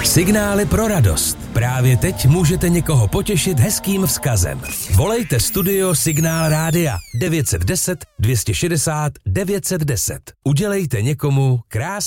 Signály pro radost. Právě teď můžete někoho potěšit hezkým vzkazem. Volejte studio Signál Rádia 910 260 910. Udělejte někomu krásný